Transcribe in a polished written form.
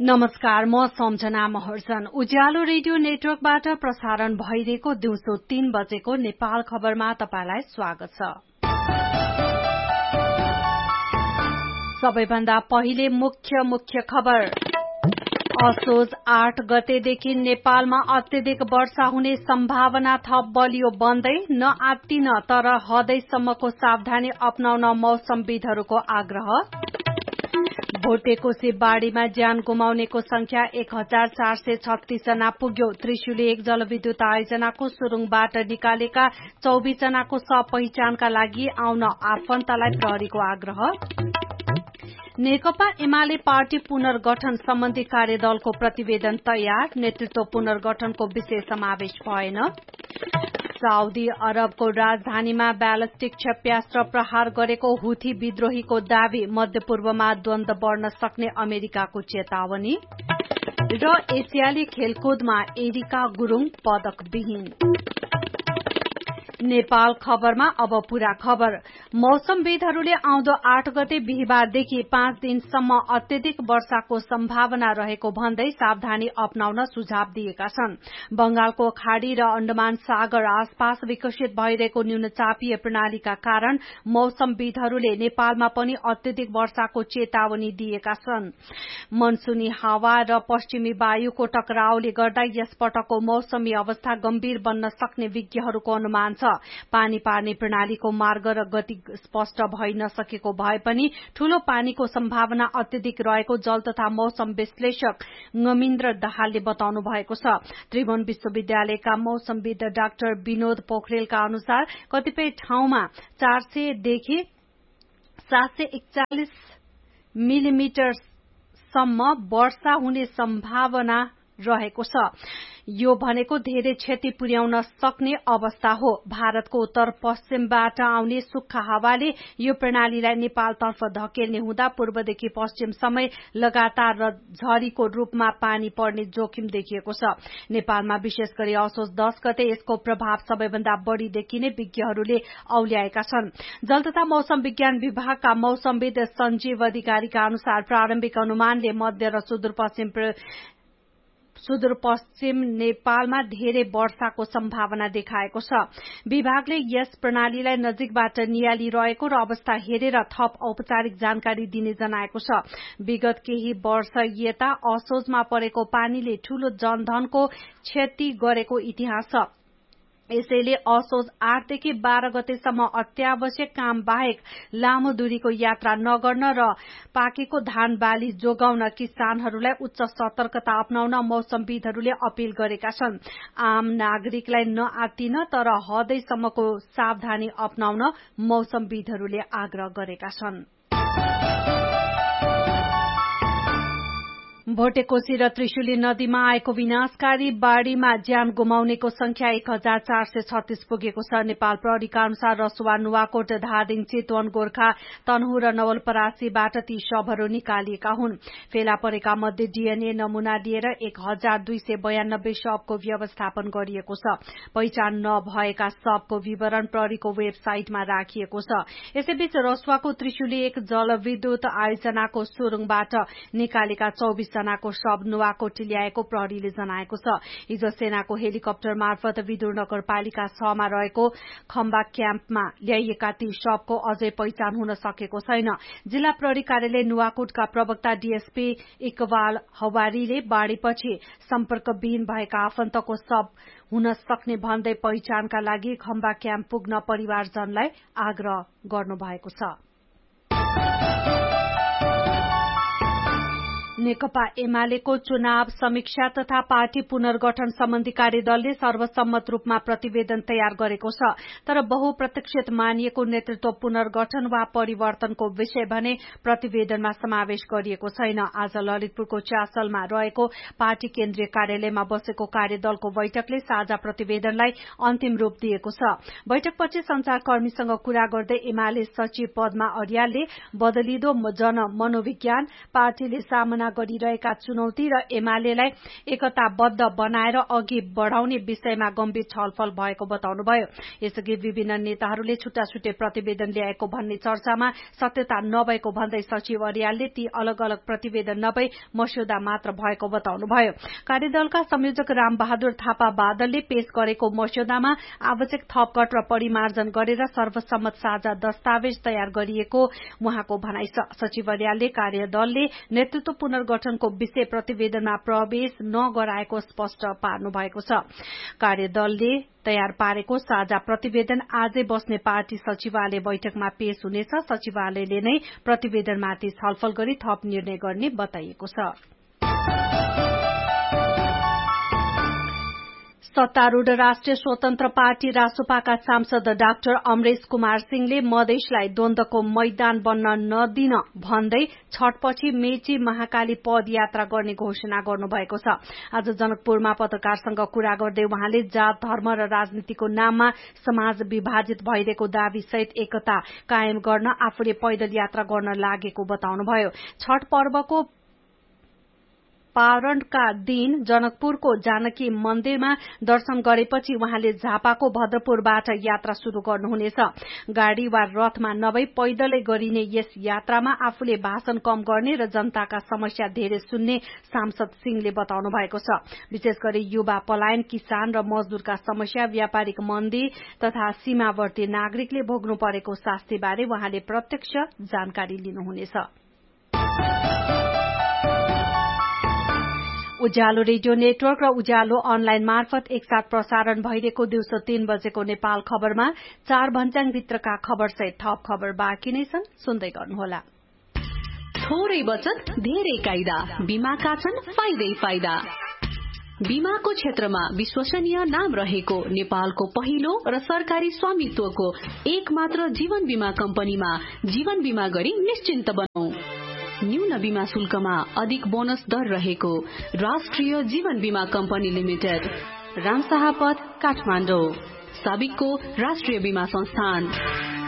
नमस्कार, म सम्झना महर्जन। उज्यालो रेडियो नेटवर्कबाट प्रसारण भइरहेको दिउँसो 3 बजेको नेपाल खबरमा तपाईलाई स्वागत छ। सबैभन्दा पहिले मुख्य खबर। असोज 8 गतेदेखि नेपालमा अत्यधिक वर्षा हुने सम्भावना थप बलियो बन्दै नआत्तिन तर हदैसम्मको सावधानी अपनाउन मौसमविदहरूको आग्रह। भोटेकोशी बाढ़ीमा ज्यान गुमाउनेको संख्या 1436 जना पुग्यो। त्रिशुली 1 जलविद्युत आयोजनाको सुरुङबाट निकालेका 24 जनाको शव पहिचानका लागि आउन आफन्तलाई प्रहरीको आग्रह। नेकपा एमाले पार्टी पुनर्गठन सम्बन्धी कार्यदलको प्रतिवेदन तयार, नेतृत्व पुनर्गठनको विशेष समावेश भएन। साउदी अरबको राजधानीमा ब्यालिस्टिक क्षेप्यास्त्र प्रहार गरेको हुथी विद्रोहीको दावी, मध्यपूर्वमा द्वन्द्व बढ़न सक्ने अमेरिकाको चेतावनी र एसियाली खेलकुदमा एरिका गुरुङ पदकविहीन। नेपाल खबरमा अब पूरा खबर। मौसमविदहरूले आउँदो 8 गते बिहीबारदेखि 5 दिनसम्म अत्यधिक वर्षाको सम्भावना रहेको भन्दै सावधानी अपनाउन सुझाव दिएका छन्। बंगालको खाड़ी र अण्डमान सागर आसपास विकसित भइरहेको न्यूनचापीय प्रणालीका कारण मौसमविदहरूले नेपालमा पनि अत्यधिक वर्षाको चेतावनी दिएका छन्। मनसुनी हावा र पश्चिमी वायुको टकरावले गर्दा यस पटकको मौसमी अवस्था गम्भीर बन्न सक्ने विज्ञहरूको अनुमान छ। पानी पार्ने प्रणालीको मार्ग र गति स्पष्ट भइ नसकेको भए पनि ठूलो पानीको सम्भावना अत्यधिक रहेको जल तथा मौसम विश्लेषक ngमिन्द्र दाहालले बताउनु भएको छ। त्रिभुवन विश्वविद्यालयका मौसमविद डाक्टर विनोद पोखरेलका अनुसार कतिपय ठाउँमा 400 देखि 741 मिलिमिटर सम्म वर्षा हुने सम्भावना रहेको छ। यो भनेको धेरै क्षति पुर्याउन सक्ने अवस्था हो। भारतको उत्तर पश्चिमबाट आउने सुक्खा हावाले यो प्रणालीलाई नेपालतर्फ धकेल्ने हुँदा पूर्वदेखि पश्चिमसम्मै लगातार र झरीको रूपमा पानी पर्ने जोखिम देखिएको छ। नेपालमा विशेष गरी असोज 10 गते यसको प्रभाव सबैभन्दा बढ़ी देखिने विज्ञहरूले औल्याएका छन्। जल तथा मौसम विज्ञान विभागका मौसमविद सञ्जीव अधिकारीका अनुसार प्रारम्भिक अनुमानले मध्य र सुदूरपश्चिम नेपालमा धेरै वर्षाको सम्भावना देखाएको छ। विभागले यस प्रणालीलाई नजिकबाट नियालिरहेको र अवस्था हेरेर थप औपचारिक जानकारी दिने जनाएको छ। विगत केही वर्ष यता असोजमा परेको पानीले ठूलो जनधनको क्षति गरेको इतिहास छ। यसैले असोज 8 देखि 12 गतेसम्म अत्यावश्यक काम बाहेक लामो दूरीको यात्रा नगर्न र पाकेको धान बाली जोगाउन किसानहरूलाई उच्च सतर्कता अपनाउन मौसमविदहरूले अपील गरेका छन्। आम नागरिकलाई नआत्तिन तर हदैसम्मको सावधानी अपनाउन मौसमविदहरूले आग्रह गरेका छन्। भोटेकोशी र त्रिशुली नदीमा आएको विनाशकारी बाढ़ीमा ज्यान गुमाउनेको संख्या 1436 पुगेको छ। नेपाल प्रहरीका अनुसार रसुवा, नुवाकोट, धादिङ, चितवन, गोर्खा, तनहु र नवलपरासीबाट ती शवहरू निकालिएका हुन्। फेला परेका मध्ये डीएनए नमूना लिएर 1292 शवको व्यवस्थापन गरिएको छ। पहिचान नभएका शवको विवरण प्रहरीको वेबसाइटमा राखिएको छ। यसैबीच रसुवाको त्रिशुली 1 जलविद्युत आयोजनाको सुरुङबाट निकालेका 24 जनाको शव नुवाकोट ल्याएको प्रहरीले जनाएको छ। हिजो सेनाको हेलिकप्टर मार्फत विदुर नगरपालिका 6 मा रहेको खम्बा क्याम्पमा ल्याइएका ती शवको अझै पहिचान हुन सकेको छैन। जिल्ला प्रहरी कार्यालय नुवाकोटका प्रवक्ता डीएसपी इकबाल हवारीले बाढ़ीपछि सम्पर्कविहीन भएका आफन्तको शव हुन सक्ने भन्दै पहिचानका लागि खम्बा क्याम्प पुग्न परिवारजनलाई आग्रह गर्नुभएको छ। नेकपा एमालेको चुनाव समीक्षा तथा पार्टी पुनर्गठन सम्बन्धी कार्यदलले सर्वसम्मत रूपमा प्रतिवेदन तयार गरेको छ। तर बहुप्रतीक्षित मानिएको नेतृत्व पुनर्गठन वा परिवर्तनको विषय भने प्रतिवेदनमा समावेश गरिएको छैन। आज ललितपुरको च्यासलमा रहेको पार्टी केन्द्रीय कार्यालयमा बसेको कार्यदलको बैठकले साझा प्रतिवेदनलाई अन्तिम रूप दिएको छ। बैठकपछि संचारकर्मीसँग कुरा गर्दै एमाले सचिव पद्मा अर्यालले बदलिदो जन मनोविज्ञान, पार्टीले सामना परिरहेका चुनौती र एमालेलाई एकताबद्ध बनाएर अघि बढ़ाउने विषयमा गम्भीर छलफल भएको बताउनुभयो। यसअघि विभिन्न नेताहरूले छुट्टा छुट्टै प्रतिवेदन ल्याएको भन्ने चर्चामा सत्यता नभएको भन्दै सचिव अर्यालले ती अलग अलग प्रतिवेदन नभई मस्यौदा मात्र भएको बताउनुभयो। कार्यदलका संयोजक रामबहादुर थापा बादलले पेश गरेको मस्यौदामा आवश्यक थपघट र परिमार्जन गरेर सर्वसम्मत साझा दस्तावेज तयार गरिएको उहाँको भनाइ छ। सचिव अर्यालले कार्यदलले नेतृत्व पुनर्गठनको विषय प्रतिवेदनमा प्रवेश नगराएको स्पष्ट पार्नु भएको छ। कार्यदलले तयार पारेको साझा प्रतिवेदन आजै बस्ने पार्टी सचिवालय बैठकमा पेश हुनेछ। सचिवालयले नै प्रतिवेदनमाथि छलफल गरी थप निर्णय गर्ने बताइएको छ। सत्तारूढ़ राष्ट्रिय स्वतन्त्र पार्टी रासोपाका सांसद डाक्टर अमरेश कुमार सिंहले मधेसलाई द्वन्द्वको मैदान बन्न नदिन भन्दै छठपछि मेची महाकाली पदयात्रा गर्ने घोषणा गर्नुभएको छ। आज जनकपुरमा पत्रकारसँग कुरा गर्दै उहाँले जात धर्म र राजनीतिको नाममा समाज विभाजित भइरहेको दावी सहित एकता कायम गर्न आफूले पैदल यात्रा गर्न लागेको बताउनुभयो। छठ पर्वको पारणका दिन जनकपुरको जानकी मन्दिरमा दर्शन गरेपछि उहाँले झापाको भद्रपुरबाट यात्रा शुरू गर्नुहुनेछ। गाड़ी वा रथमा नभई पैदलै गरिने यस यात्रामा आफूले भाषण कम गर्ने र जनताका समस्या धेरै सुन्ने सांसद सिंहले बताउनु भएको छ। विशेष गरी युवा पलायन, किसान र मजदूरका समस्या, व्यापारिक मन्दी तथा सीमावर्ती नागरिकले भोग्नु परेको शास्तिबारे उहाँले प्रत्यक्ष जानकारी लिनुहुनेछ। उज्यालो रेडियो नेटवर्क र उज्यालो अनलाइन मार्फत एकसाथ प्रसारण भइरहेको दिउँसो 3 बजेको नेपाल खबरमा 4 भन्ज्याङभित्रका खबर सहित थप खबर बाँकी नै छन्, सुन्दै गर्नुहोला। थोरै बचत धेरै कायदा, बीमाका छन् फाइदै फाइदा। बीमाको क्षेत्रमा विश्वसनीय नाम रहेको नेपालको पहिलो र सरकारी स्वामित्वको एकमात्र जीवन बीमा कम्पनीमा जीवन बीमा गरी निश्चिन्त बनौं। न्यून बीमा शुल्कमा अधिक बोनस दर रहेको राष्ट्रिय जीवन बीमा कम्पनी लिमिटेड, रामशाहपथ, काठमाडौँ, साबिकको राष्ट्रिय बीमा संस्थान।